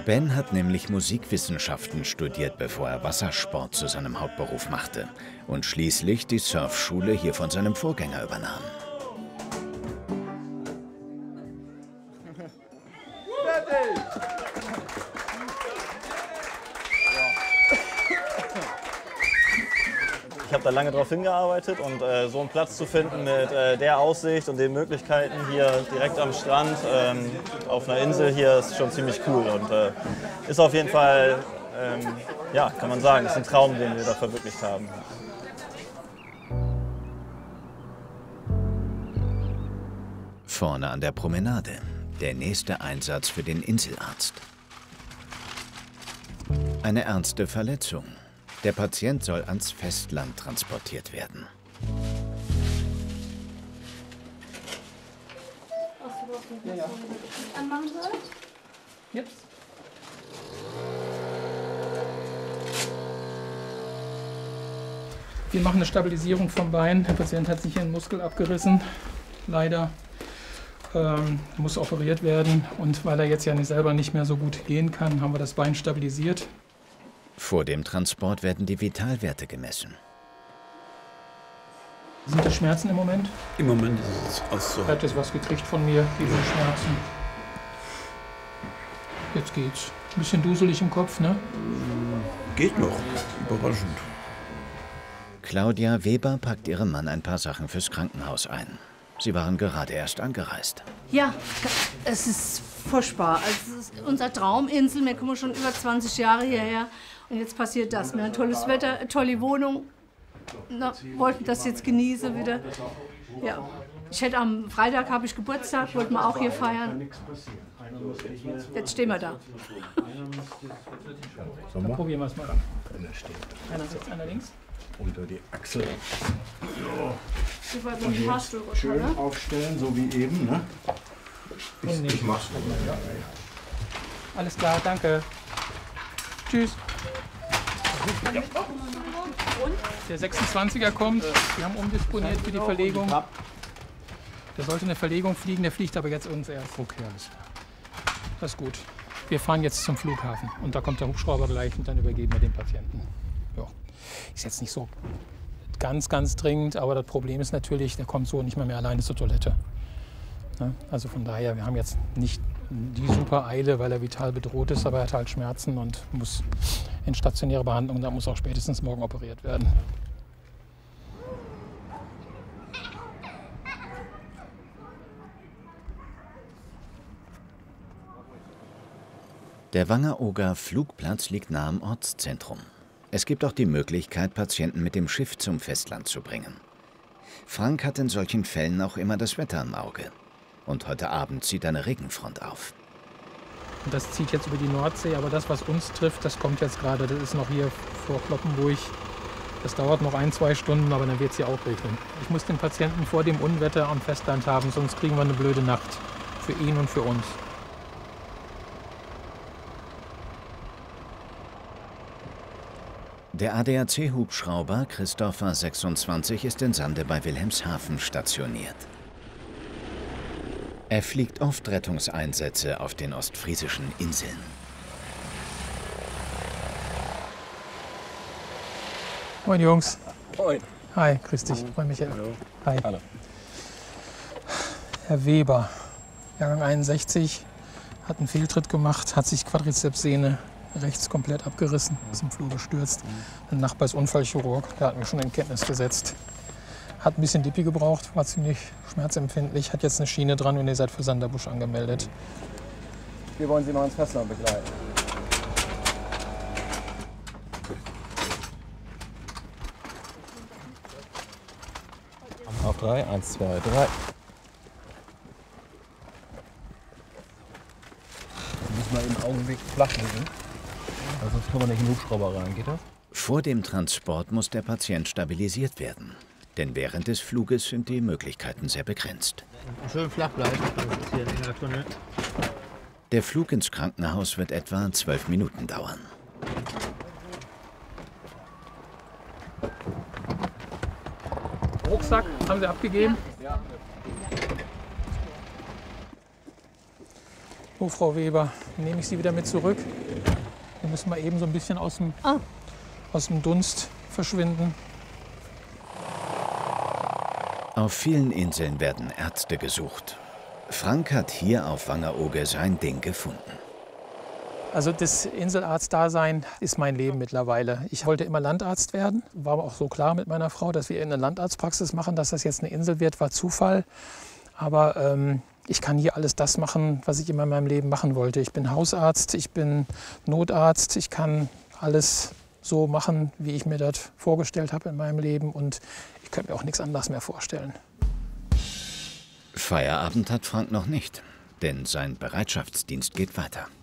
Ben hat nämlich Musikwissenschaften studiert, bevor er Wassersport zu seinem Hauptberuf machte und schließlich die Surfschule hier von seinem Vorgänger übernahm. Ich habe da lange darauf hingearbeitet und so einen Platz zu finden mit der Aussicht und den Möglichkeiten hier direkt am Strand auf einer Insel hier ist schon ziemlich cool und ist auf jeden Fall, ja, kann man sagen, ist ein Traum, den wir da verwirklicht haben. Vorne an der Promenade, der nächste Einsatz für den Inselarzt. Eine ernste Verletzung. Der Patient soll ans Festland transportiert werden. Ja. Anmachen soll? Jetzt. Wir machen eine Stabilisierung vom Bein. Der Patient hat sich hier einen Muskel abgerissen, leider. Muss operiert werden. Und weil er jetzt ja selber nicht mehr so gut gehen kann, haben wir das Bein stabilisiert. Vor dem Transport werden die Vitalwerte gemessen. Sind das Schmerzen im Moment? Im Moment ist es auch so. Er hat jetzt was gekriegt von mir gegen die Schmerzen. Jetzt geht's. Ein bisschen duselig im Kopf, ne? Geht noch. Überraschend. Claudia Weber packt ihrem Mann ein paar Sachen fürs Krankenhaus ein. Sie waren gerade erst angereist. Ja, es ist furchtbar. Also es ist unser Trauminsel. Wir kommen schon über 20 Jahre hierher. Und jetzt passiert das. Wir haben tolles Wetter, tolle Wohnung. Na, wollten das jetzt genießen wieder. Ja. Am Freitag habe ich Geburtstag, wollten wir auch hier feiern. Jetzt stehen wir da. Dann probieren wir es mal an. Einer rechts, einer links. Unter die Achsel. So. Schön aufstellen, so wie eben, ne? Ich mach's. Alles klar, danke. Tschüss. Der 26er kommt. Wir haben umdisponiert für die Verlegung. Der sollte eine Verlegung fliegen, der fliegt aber jetzt uns erst. Okay, alles klar. Das ist gut. Wir fahren jetzt zum Flughafen und da kommt der Hubschrauber gleich und dann übergeben wir den Patienten. Ja. Ist jetzt nicht so ganz, ganz dringend, aber das Problem ist natürlich, der kommt so nicht mehr alleine zur Toilette. Ne? Also von daher, wir haben jetzt nicht die super Eile, weil er vital bedroht ist, aber er hat halt Schmerzen und muss in stationäre Behandlung und da muss auch spätestens morgen operiert werden. Der Wangerooger Flugplatz liegt nahe am Ortszentrum. Es gibt auch die Möglichkeit, Patienten mit dem Schiff zum Festland zu bringen. Frank hat in solchen Fällen auch immer das Wetter im Auge. Und heute Abend zieht eine Regenfront auf. Und das zieht jetzt über die Nordsee, aber das, was uns trifft, das kommt jetzt gerade. Das ist noch hier vor Cloppenburg. Das dauert noch 1-2 Stunden, aber dann wird es hier auch regnen. Ich muss den Patienten vor dem Unwetter am Festland haben, sonst kriegen wir eine blöde Nacht. Für ihn und für uns. Der ADAC-Hubschrauber Christopher 26 ist in Sande bei Wilhelmshaven stationiert. Er fliegt oft Rettungseinsätze auf den ostfriesischen Inseln. Moin Jungs. Moin. Hi, grüß dich. Moin Michael. Hallo. Hi. Hallo. Herr Weber, Jahrgang 61, hat einen Fehltritt gemacht, hat sich Quadrizepssehne rechts komplett abgerissen, ist im Flur gestürzt. Ein Nachbar ist Unfallchirurg, der hat mich schon in Kenntnis gesetzt. Hat ein bisschen Dippi gebraucht, war ziemlich schmerzempfindlich, hat jetzt eine Schiene dran und ihr seid für Sanderbusch angemeldet. Wir wollen Sie noch ins Festland begleiten. Auf 3, 1, 2, 3. Muss man im Augenblick flach liegen. Also sonst kann man nicht in den Hubschrauber rein, geht das? Vor dem Transport muss der Patient stabilisiert werden. Denn während des Fluges sind die Möglichkeiten sehr begrenzt. Schön flach bleiben, das ist hier in der Tunnel. Der Flug ins Krankenhaus wird etwa 12 Minuten dauern. Rucksack haben Sie abgegeben? Ja. So, Frau Weber, nehme ich Sie wieder mit zurück. Wir müssen mal eben so ein bisschen aus dem Dunst verschwinden. Auf vielen Inseln werden Ärzte gesucht. Frank hat hier auf Wangerooge sein Ding gefunden. Also das Inselarzt-Dasein ist mein Leben mittlerweile. Ich wollte immer Landarzt werden, war aber auch so klar mit meiner Frau, dass wir in eine Landarztpraxis machen. Dass das jetzt eine Insel wird, war Zufall. Aber ich kann hier alles das machen, was ich immer in meinem Leben machen wollte. Ich bin Hausarzt, ich bin Notarzt, ich kann alles so machen, wie ich mir das vorgestellt habe in meinem Leben. Und ich könnte mir auch nichts anderes mehr vorstellen. Feierabend hat Frank noch nicht, denn sein Bereitschaftsdienst geht weiter.